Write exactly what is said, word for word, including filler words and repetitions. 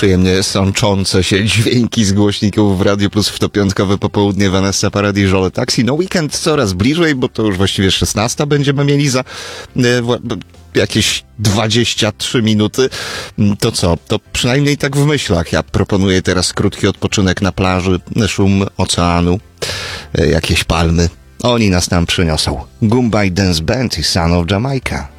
przyjemnie sączące się dźwięki z głośników w Radiu Plus w to piątkowe popołudnie. Vanessa Paradis, Żole Taxi. No weekend coraz bliżej, bo to już właściwie szesnasta będziemy mieli za e, wła- jakieś dwadzieścia trzy minuty. To co? To przynajmniej tak w myślach. Ja proponuję teraz krótki odpoczynek na plaży, szum oceanu, e, jakieś palmy. Oni nas tam przyniosą. Goombay Dance Band i Son of Jamaica.